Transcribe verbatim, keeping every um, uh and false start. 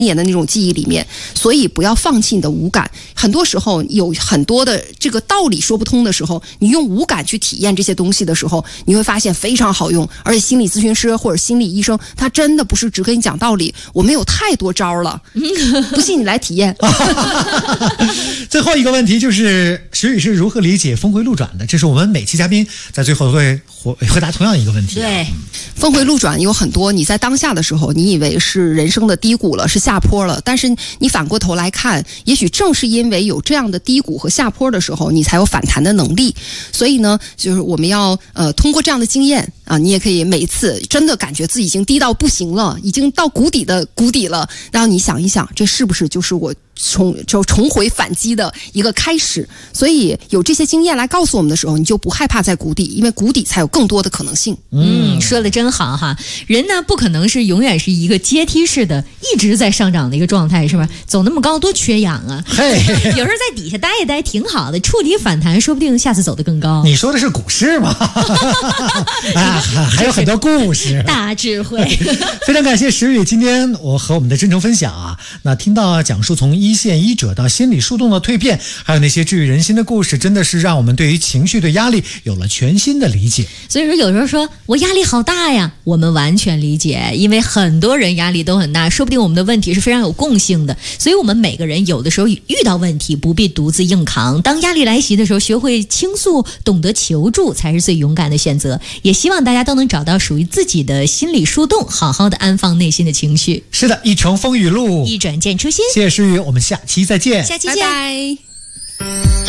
年的那种记忆里面，所以不要放弃你的五感。很多时候有很多的这个道理说不通的时候，你用五感去体验这些东西的时候，你会发现非常好用。而且心理咨询师或者心理医生，他真的不是只跟你讲道理，我们有太多招了，不信你来体验。 最后一个问题就是石宇是如何理解峰回路转的？这是我们每期嘉宾在最后会回答同样一个问题。 对，峰回路转有很多，你在当下的时候，你以为是人生的低谷了，是下坡了，但是你反过头来看，也许正是因为有这样的低谷和下坡的时候，你才有反弹的能力。所以呢，就是我们要呃通过这样的经验啊，你也可以每一次真的感觉自己已经低到不行了，已经到谷底的谷底了，然后你想一想，这是不是就是我重就重回反击的一个开始？所以有这些经验来告诉我们的时候，你就不害怕在谷底，因为谷底才有更多的可能性。 嗯，说的真好哈。人呢不可能是永远是一个阶梯式的一直在上涨的一个状态，是吧？走那么高多缺氧啊。有时候在底下待一待挺好的，触底反弹，说不定下次走得更高。 你说的是股市吗？啊，还有很多故事， 大智慧。 非常感谢石宇今天我和我们的真诚分享啊。那听到讲述从一线医者到心理树洞的蜕变，还有那些治愈人心的故事，真的是让我们对于情绪对压力有了全新的理解。 所以说有时候说我压力好大呀，我们完全理解，因为很多人压力都很大，说不定我们的问题是非常有共性的。所以我们每个人有的时候遇到问题不必独自硬扛，当压力来袭的时候，学会倾诉，懂得求助，才是最勇敢的选择。也希望大家都能找到属于自己的心理树洞，好好的安放内心的情绪。 是的，一程风雨路， 一转见初心。 谢谢石宇，我们下期再见。 下期见， 拜拜。